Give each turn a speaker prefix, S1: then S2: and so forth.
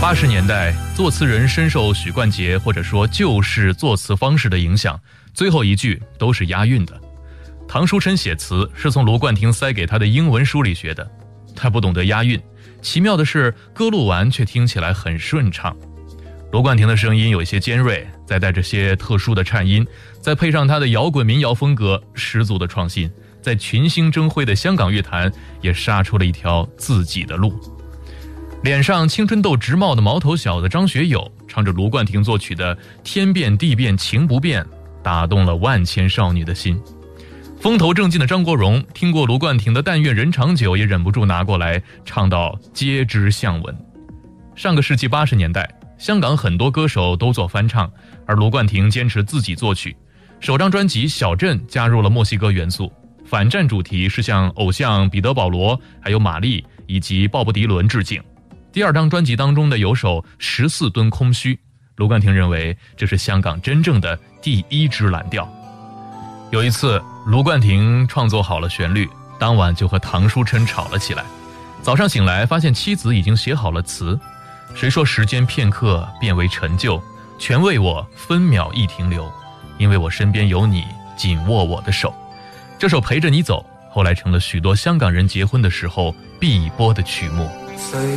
S1: 80年代，作词人深受许冠杰或者说旧式作词方式的影响，最后一句都是押韵的。唐书琛写词是从卢冠廷塞给他的英文书里学的，他不懂得押韵，奇妙的是歌录完却听起来很顺畅。卢冠廷的声音有一些尖锐，再带着些特殊的颤音，再配上他的摇滚民谣风格，十足的创新，在群星争辉的香港乐坛也杀出了一条自己的路。脸上青春痘直冒的毛头小子张学友唱着卢冠廷作曲的《天变地变情不变》，打动了万千少女的心。风头正劲的张国荣听过卢冠廷的《但愿人长久》，也忍不住拿过来唱到皆知巷闻。上个世纪80年代，香港很多歌手都做翻唱，而卢冠廷坚持自己作曲。首张专辑《小镇》加入了墨西哥元素，反战主题是向偶像彼得·保罗、还有玛丽以及鲍勃·迪伦致敬。第二张专辑当中的有首《14吨空虚》，卢冠廷认为这是香港真正的第一支蓝调。有一次，卢冠廷创作好了旋律，当晚就和唐书琛吵了起来。早上醒来，发现妻子已经写好了词，谁说时间片刻变为陈旧，全为我分秒一停留，因为我身边有你，紧握我的手。这首《陪着你走》后来成了许多香港人结婚的时候必播的曲目。